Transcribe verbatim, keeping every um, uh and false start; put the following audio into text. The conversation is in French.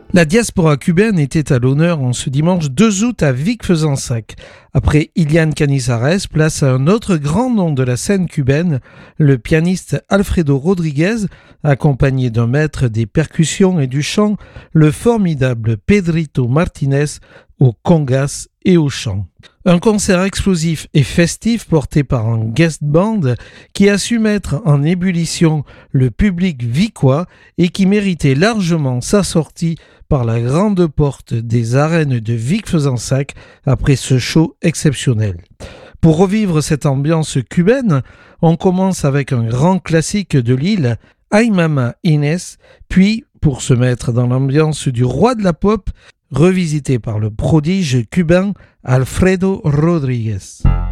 La diaspora cubaine était à l'honneur en ce dimanche deux août à Vic-Fezensac. Après Ilian Canizares, place à un autre grand nom de la scène cubaine, le pianiste Alfredo Rodriguez, accompagné d'un maître des percussions et du chant, le formidable Pedrito Martinez aux congas et au chant. Un concert explosif et festif porté par un guest band qui a su mettre en ébullition le public vicois et qui méritait largement sa sortie par la grande porte des arènes de Vic-Fezensac après ce show exceptionnel. Pour revivre cette ambiance cubaine, on commence avec un grand classique de l'île, Ay Mama Inés, puis, pour se mettre dans l'ambiance du roi de la pop, revisité par le prodige cubain Alfredo Rodriguez.